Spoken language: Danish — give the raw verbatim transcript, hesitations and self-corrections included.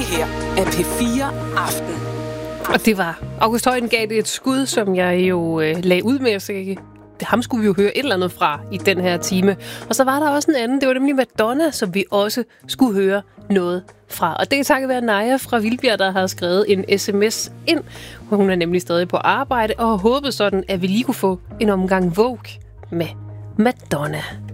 her er P fire Aften. Og det var August Højen gav det et skud, som jeg jo øh, lagde ud med, så jeg, ham skulle vi jo høre et eller andet fra i den her time. Og så var der også en anden, det var nemlig Madonna, som vi også skulle høre noget fra. Og det er takket være Naja fra Vildbjerg, der har skrevet en sms ind. Hun er nemlig stadig på arbejde og håbede sådan, at vi lige kunne få en omgang Vogue med Madonna.